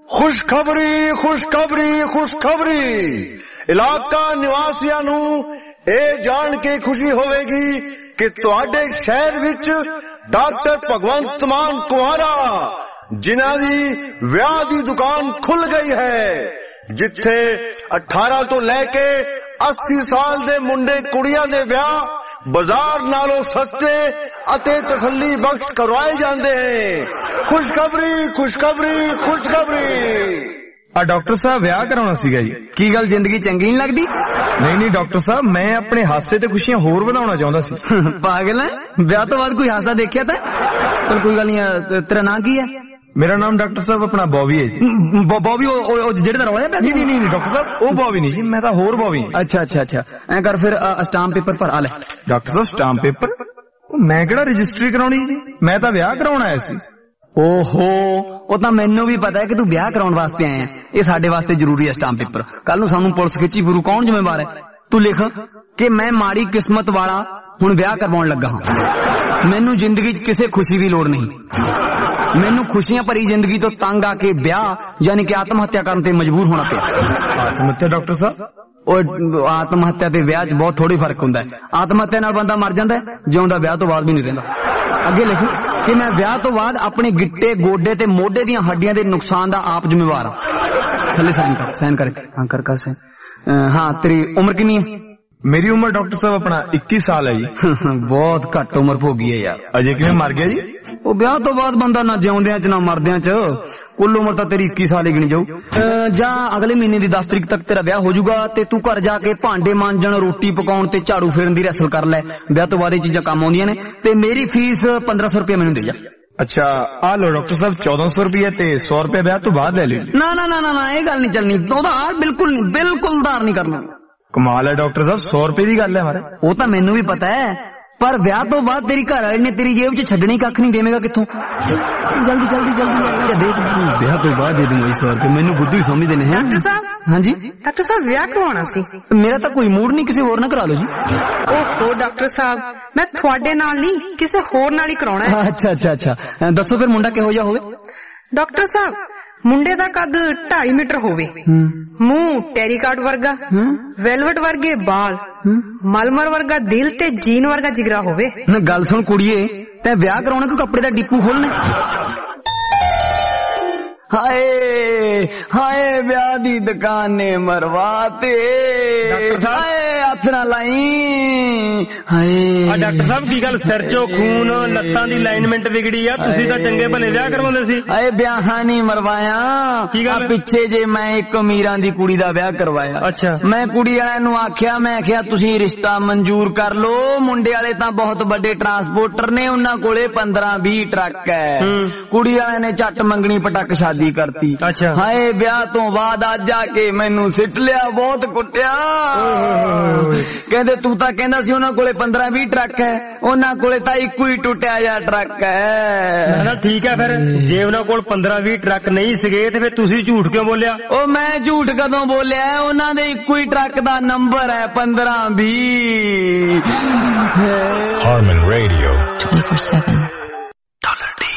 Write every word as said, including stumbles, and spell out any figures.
खुशखबरी खुशखबरी खुशखबरी इलाका निवासियों नू ये जान के खुशी होवेगी कि तुहाडे शहर विच डॉक्टर भगवंत मान कुहारा जिन्हां दी विआह दी दुकान खुल गई है, जिथे अठारह तो लैके अस्सी साल दे मुंडे कुड़ियां दे विआह बाजार नालों सस्ते अते तसल्ली बख्श करवाए जाते हैं। खुशखबरी खुशखबरी खुशखबरी। आ डॉक्टर साहब विआह कराउणा सीगा जी, की गल जिंदगी चंगी नहीं लगदी? नहीं नहीं डॉक्टर साहब, मैं अपने हादसे ते खुशियां होर वधाउणा चाहुंदा सी। पागल है, विआह तो बाद कोई हादसा देखिया था? चल कोई गल नहीं, तेरा नाम की है? मेरा नाम डॉक्टर साहब अपना बॉबी है जी। बॉबी जेड़े रोया? नहीं नहीं नहीं डॉक्टर साहब वो बॉबी नहीं जी, मैं तो होर बॉबी। अच्छा अच्छा अच्छा, ऐ कर फिर स्टाम्प पेपर पर आ ले। डॉक्टर साहब स्टाम्प पेपर? मैं केड़ा रजिस्ट्री कराउणी जी, मैं तो विआह कराउण आया सी। ओहो, वो तो मैनू भी पता है कि तू ब्याह कराउण वास्ते आया है, ये साडे वास्ते जरूरी है स्टाम्प पेपर। कल नूं सानू पुलिस खिच्ची फिरू, कौन जिम्मेवार है? तू लिख कि मैं माड़ी किस्मत वाला हुण ब्याह करवाउण लगा हां, मैनू जिंदगी च किसी खुशी की लोड़ नहीं, मैनू खुशियां भरी जिंदगी तो तंग आके ब्याह यानी कि आत्म हत्या करने ते मजबूर होना पिया। आत्महत्या डॉक्टर साहब? आत्म हत्या ते ब्याह च बहुत थोड़ी फर्क हुंदा है। आत्म हत्या नाल बंदा मर जांदा है, जिउंदा ब्याह तो बाद भी नहीं रहिंदा। अगे लिख कि मैं ब्याह तो बाद अपने गिट्टे गोडे ते मोढे दियां हड्डियां दे नुकसान दा आप जिम्मेवार हां। थल्ले साइन कर, साइन कर, हां कर कर साइन। हां, तेरी उम्र कितनी है? मेरी उम्र डॉक्टर साहब अपना इक्कीस साल है जी। बहुत घट उम्र भोगी है यार। अजे किवें मर गया जी? वो ब्याह तो बाद बंदा ना जिउंदियां च ना मरदियां च, कुल उम्र तो तेरी इक्कीस साल ही गिनी जाऊ। जा अगले महीने की दस तरीक तक तेरा ब्याह हो जाऊगा ते तू घर जाके भांडे मांजण, रोटी पकाउण ते झाड़ू फेरन दी रैसल कर लै। ब्याह तो बाद ये चीजां काम आउंदियां ने ते मेरी फीस पंद्रह सौ रुपया मैनूं दे जा। अच्छा आ लो डॉक्टर साहब, चौदह सौ रुपया ते सौ रुपया ब्याह तो बाद ले ली। ना ना ना ना ये गल नहीं चलनी, उधार बिल्कुल नहीं, बिल्कुल उधार नहीं करना। कमाल है डॉक्टर साहब, सौ रुपए की गल है हमारे। वो तो मैनू भी पता है, पर ब्याह तो बाद तेरी घर वाली ने तेरी जेब च छड्डनी कख नहीं, देवेगा कित्थों? जल्दी जल्दी जल्दी देख, ब्याह तो बाद दे दूंगा इस बार, मैनू बुद्धू समझदे ने। डॉक्टर साहब? हाँ जी डॉक्टर साहब, ब्याह करवाना सी। मेरा तो कोई मूड नहीं, किसी होर ना करा लो जी। ओहो डॉक्टर साहब, मैं थोड़े नाल नहीं किसी होर नाल ही कराउणा है। अच्छा अच्छा अच्छा, दसो फिर मुंडा किहो जिहा होवे? डॉक्टर साहब, मुंडे दा कद ढाई मीटर होवे, मुंह टेरिकाट वर्गा, वेलवेट वर्गे बाल, मलमर वर्गा दिल ते जीन वर्गा जिगरा होवे। गल सुन कुड़िए, ते ब्याह कराउणा कोई कपड़े दा डिप्पू खोलना? हाय हाय ब्याह दी दुकान ने मरवाते, हाय हथ ना लाई। हाय डॉक्टर साहब की गल, सिर चो खून, लत्तां दी लाइनमेंट बिगड़ी आ, तुसीं तां चंगे भले विआह करवाउंदे सी। हाय ब्याह नहीं मरवाया, पिछे जे मैं एक अमीरां दी कुड़ी दा ब्याह करवाया। अच्छा, मैं कुड़ी वाले नूं आख्या, मैं आख्या तुसीं रिश्ता मंजूर कर लो, मुंडे वाले तां बहुत बड़े ट्रांसपोर्टर ने, उन्हां कोले पंद्रह बीस ट्रक है। कुड़ी वाले ने झट मंगनी पटक शादी करती। अच्छा, हाय ब्याह तो बाद अज जाके मैनू सिट लिया, बहुत कुटिया। कहते तू तां कहंदा सी उन्हां कोले पंद्रह बीस ट्रक है, उन्हां कोले तां इक्को ही टुटिया जा ट्रक है। ना ठीक है, फिर जे उन्हां कोल पंद्रह बीस ट्रक नहीं सीगे ते फिर तुसीं झूठ क्यों बोलिया? ओ मैं झूठ कदों बोलिया? उन्हां दे इक्को ही ट्रक दा नंबर है पंद्रह बीस। Harmon Radio twenty-four seven